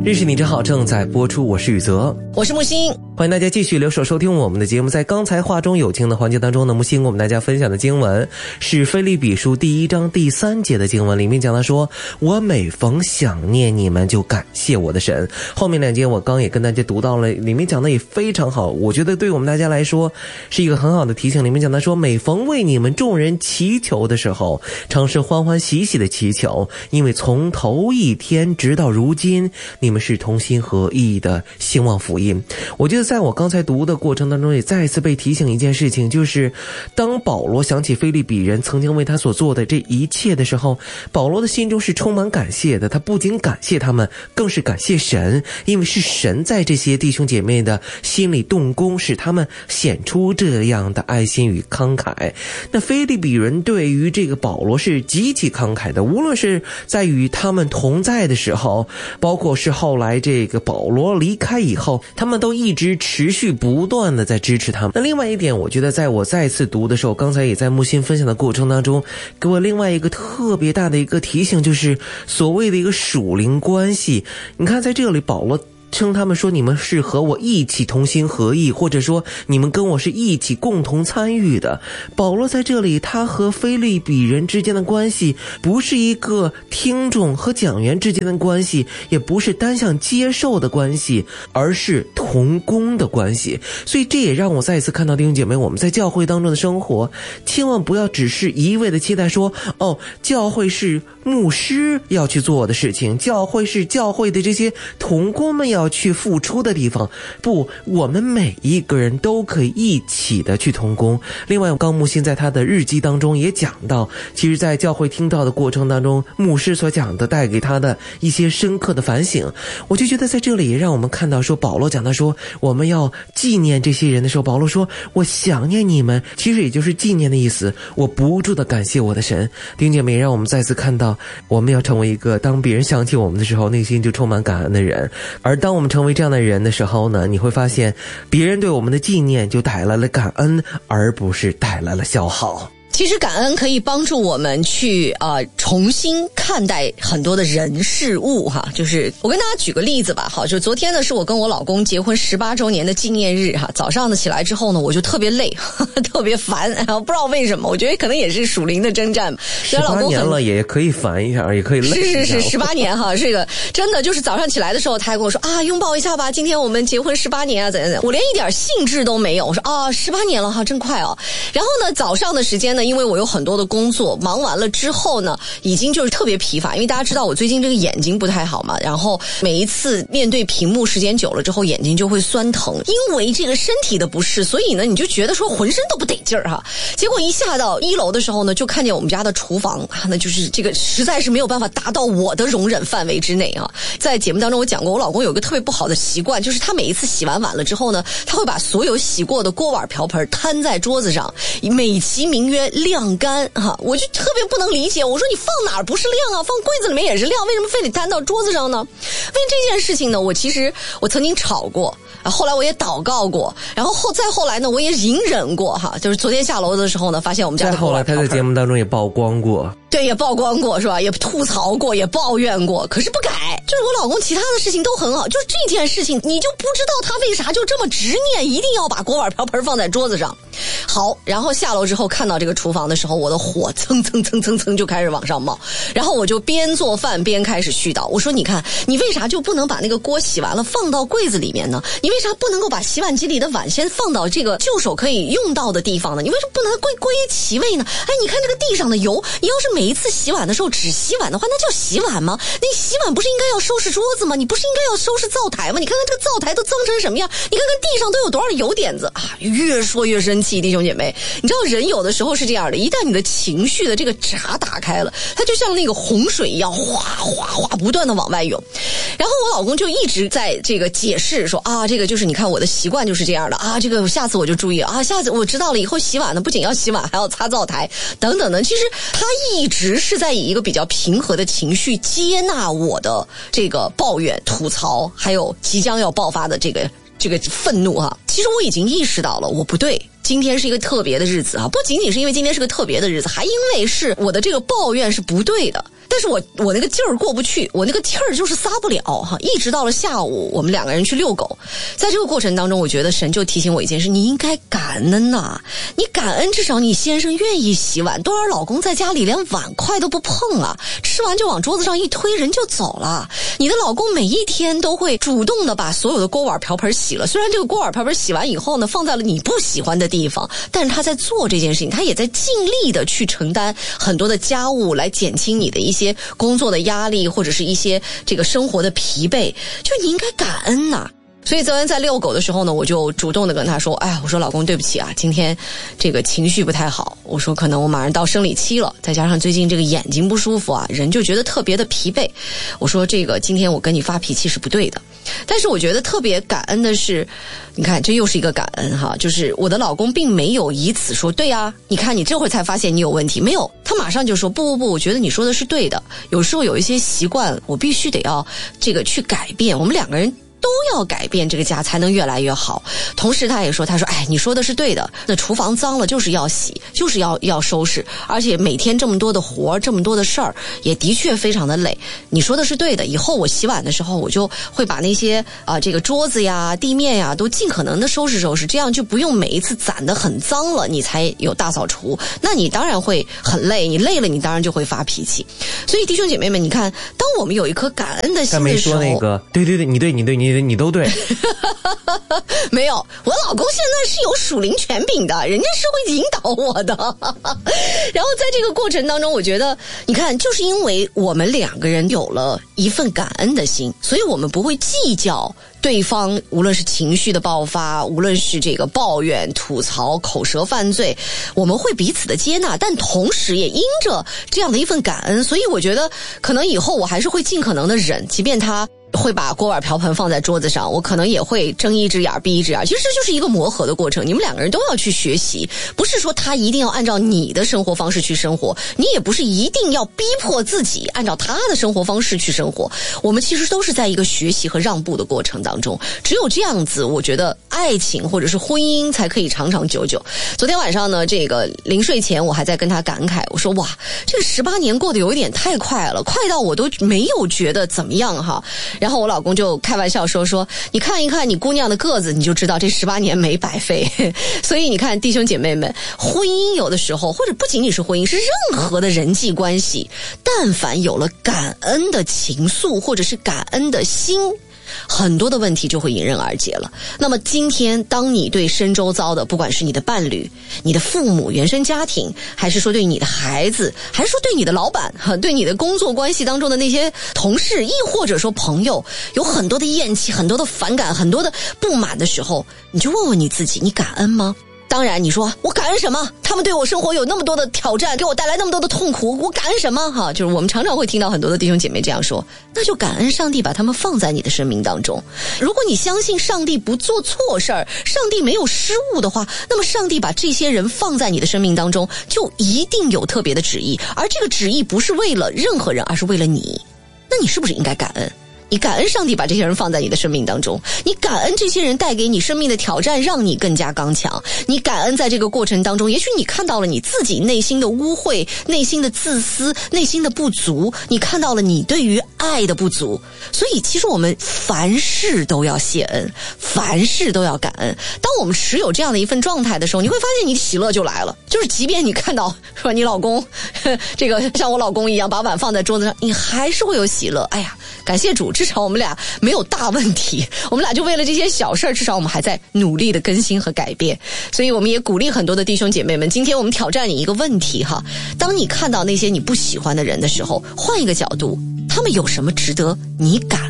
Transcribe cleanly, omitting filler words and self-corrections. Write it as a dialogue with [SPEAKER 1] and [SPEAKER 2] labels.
[SPEAKER 1] 认识你真好正在播出，我是宇泽，
[SPEAKER 2] 我是木星，
[SPEAKER 1] 欢迎大家继续留守收听我们的节目。在刚才话中有情的环节当中呢，木星给我们大家分享的经文是腓立比书第1章第3节的经文，里面讲到说，我每逢想念你们就感谢我的神。后面2节我刚也跟大家读到了，里面讲的也非常好，我觉得对我们大家来说是一个很好的提醒。里面讲到说，每逢为你们众人祈求的时候，常是欢欢喜喜的祈求，因为从头一天直到如今，你们是同心合意的兴旺福音。我觉得在我刚才读的过程当中，也再一次被提醒一件事情，就是当保罗想起腓立比人曾经为他所做的这一切的时候，保罗的心中是充满感谢的。他不仅感谢他们，更是感谢神，因为是神在这些弟兄姐妹的心里动工，使他们显出这样的爱心与慷慨。那腓立比人对于这个保罗是极其慷慨的，无论是在与他们同在的时候，包括是后来这个保罗离开以后，他们都一直持续不断的在支持他们。那另外一点，我觉得在我再次读的时候，刚才也在木心分享的过程当中，给我另外一个特别大的一个提醒，就是所谓的一个属灵关系。你看在这里保罗称他们说，你们是和我一起同心合意，或者说你们跟我是一起共同参与的。保罗在这里，他和腓立比人之间的关系不是一个听众和讲员之间的关系，也不是单向接受的关系，而是同工的关系。所以这也让我再一次看到弟兄姐妹，我们在教会当中的生活，千万不要只是一味的期待说，教会是牧师要去做的事情，教会是教会的这些同工们要去付出的地方。不，我们每一个人都可以一起的去同工。另外，刚木心在他的日记当中也讲到，其实在教会听到的过程当中，牧师所讲的带给他的一些深刻的反省。我就觉得在这里也让我们看到说，保罗讲到说我们要纪念这些人的时候，保罗说我想念你们，其实也就是纪念的意思，我不住的感谢我的神。弟兄姐妹，让我们再次看到，我们要成为一个当别人想起我们的时候内心就充满感恩的人。而当我们成为这样的人的时候呢，你会发现别人对我们的纪念就带来了感恩，而不是带来了消耗。
[SPEAKER 2] 其实感恩可以帮助我们去重新看待很多的人事物哈。就是我跟大家举个例子吧，好，就昨天呢是我跟我老公结婚18周年的纪念日哈。早上呢起来之后呢，我就特别累，特别烦，然后不知道为什么，我觉得可能也是属灵的征战。
[SPEAKER 1] 18年了也可以烦一下，也可以累一下。
[SPEAKER 2] 是18年哈，这个真的就是早上起来的时候，他还跟我说拥抱一下吧，今天我们结婚18年啊，怎样。我连一点兴致都没有，我说18年了哈，真快哦。然后呢，早上的时间呢，因为我有很多的工作，忙完了之后呢，已经就是特别疲乏，因为大家知道我最近这个眼睛不太好嘛，然后每一次面对屏幕时间久了之后，眼睛就会酸疼，因为这个身体的不适，所以呢，你就觉得说浑身都不得劲儿哈。结果一下到1楼的时候呢，就看见我们家的厨房那就是这个实在是没有办法达到我的容忍范围之内啊。在节目当中我讲过，我老公有个特别不好的习惯，就是他每一次洗完碗了之后呢，他会把所有洗过的锅碗瓢盆摊在桌子上，美其名曰晾干哈。我就特别不能理解，我说你放哪儿不是晾啊，放柜子里面也是晾，为什么非得摊到桌子上呢？为这件事情呢，我曾经吵过，后来我也祷告过，然后再后来呢，我也隐忍过哈。就是昨天下楼的时候呢，发现我们家的锅碗瓢盆，
[SPEAKER 1] 再后来他在节目当中也曝光过，
[SPEAKER 2] 对，也曝光过是吧？也吐槽过，也抱怨过，可是不改。就是我老公其他的事情都很好，就是这件事情你就不知道他为啥就这么执念，一定要把锅碗瓢盆放在桌子上。好，然后下楼之后看到这个厨房的时候，我的火蹭蹭蹭蹭蹭就开始往上冒，然后我就边做饭边开始絮叨，我说你看，你为啥就不能把那个锅洗完了放到柜子里面呢？你为啥不能够把洗碗机里的碗先放到这个就手可以用到的地方呢？你为什么不能归其位呢？你看这个地上的油，你要是每一次洗碗的时候只洗碗的话，那叫洗碗吗？你洗碗不是应该要收拾桌子吗？你不是应该要收拾灶台吗？你看看这个灶台都脏成什么样，你看看地上都有多少油点子啊！越说越生气，弟兄姐妹，你知道人有的时候是这样的，一旦你的情绪的这个闸打开了，它就像那个洪水一样，哗哗哗不断的往外涌。然后我老公就一直在这个解释说这个就是你看我的习惯就是这样的这个下次我就注意下次我知道了，以后洗碗呢不仅要洗碗还要擦灶台等等的。其实他一直是在以一个比较平和的情绪接纳我的这个抱怨、吐槽，还有即将要爆发的这个愤怒其实我已经意识到了我不对，今天是一个特别的日子不仅仅是因为今天是个特别的日子，还因为是我的这个抱怨是不对的。 但是我那个劲儿过不去，我那个气儿就是撒不了哈。一直到了下午，我们2个人去遛狗，在这个过程当中，我觉得神就提醒我一件事：你应该感恩呐，你感恩至少你先生愿意洗碗，多尔老公在家里连碗筷都不碰啊，吃完就往桌子上一推，人就走了。你的老公每一天都会主动的把所有的锅碗瓢盆洗了，虽然这个锅碗瓢盆洗完以后呢，放在了你不喜欢的地方，但是他在做这件事情，他也在尽力的去承担很多的家务，来减轻你的一些工作的压力，或者是一些这个生活的疲惫，就你应该感恩呐。所以昨天在遛狗的时候呢，我就主动的跟他说，哎呀，我说老公对不起啊，今天这个情绪不太好，我说可能我马上到生理期了，再加上最近这个眼睛不舒服啊，人就觉得特别的疲惫，我说这个今天我跟你发脾气是不对的。但是我觉得特别感恩的是，你看这又是一个感恩哈，就是我的老公并没有以此说对啊，你看你这会儿才发现你有问题，没有，他马上就说不，我觉得你说的是对的，有时候有一些习惯我必须得要这个去改变，我们2个人都要改变，这个家才能越来越好。同时他也说，他说哎，你说的是对的，那厨房脏了就是要洗，就是要收拾，而且每天这么多的活，这么多的事儿，也的确非常的累。你说的是对的，以后我洗碗的时候，我就会把那些这个桌子呀、地面呀都尽可能的收拾收拾，这样就不用每一次攒得很脏了，你才有大扫除。那你当然会很累，你累了你当然就会发脾气。所以弟兄姐妹们，你看，当我们有一颗感恩的心的时候，
[SPEAKER 1] 他没说那个对，你都对。
[SPEAKER 2] 没有，我老公现在是有属灵权柄的，人家是会引导我的。然后在这个过程当中，我觉得你看，就是因为我们2个人有了一份感恩的心，所以我们不会计较对方无论是情绪的爆发，无论是这个抱怨、吐槽、口舌犯罪，我们会彼此的接纳，但同时也因着这样的一份感恩，所以我觉得可能以后我还是会尽可能的忍，即便他会把锅碗瓢盆放在桌子上，我可能也会睁一只眼闭一只眼。其实这就是一个磨合的过程，你们2个人都要去学习，不是说他一定要按照你的生活方式去生活，你也不是一定要逼迫自己按照他的生活方式去生活，我们其实都是在一个学习和让步的过程当中，只有这样子，我觉得爱情或者是婚姻才可以长长久久。昨天晚上呢，这个临睡前我还在跟他感慨，我说哇，这个18年过得有一点太快了，快到我都没有觉得怎么样哈。然后我老公就开玩笑说你看一看你姑娘的个子，你就知道这18年没白费。所以你看弟兄姐妹们，婚姻有的时候，或者不仅仅是婚姻，是任何的人际关系，但凡有了感恩的情愫或者是感恩的心，很多的问题就会迎刃而解了。那么今天当你对身周遭的，不管是你的伴侣、你的父母、原生家庭，还是说对你的孩子，还是说对你的老板，对你的工作关系当中的那些同事，亦或者说朋友，有很多的厌弃、很多的反感、很多的不满的时候，你就问问你自己，你感恩吗？当然你说我感恩什么，他们对我生活有那么多的挑战，给我带来那么多的痛苦，我感恩什么哈？就是我们常常会听到很多的弟兄姐妹这样说，那就感恩上帝把他们放在你的生命当中。如果你相信上帝不做错事儿，上帝没有失误的话，那么上帝把这些人放在你的生命当中，就一定有特别的旨意，而这个旨意不是为了任何人，而是为了你。那你是不是应该感恩？你感恩上帝把这些人放在你的生命当中，你感恩这些人带给你生命的挑战，让你更加刚强，你感恩在这个过程当中，也许你看到了你自己内心的污秽、内心的自私、内心的不足，你看到了你对于爱的不足。所以其实我们凡事都要谢恩，凡事都要感恩。当我们持有这样的一份状态的时候，你会发现你的喜乐就来了。就是即便你看到说你老公这个像我老公一样把碗放在桌子上，你还是会有喜乐。哎呀，感谢主，至少我们俩没有大问题，我们俩就为了这些小事儿，至少我们还在努力的更新和改变。所以我们也鼓励很多的弟兄姐妹们，今天我们挑战你一个问题哈，当你看到那些你不喜欢的人的时候，换一个角度，他们有什么值得你感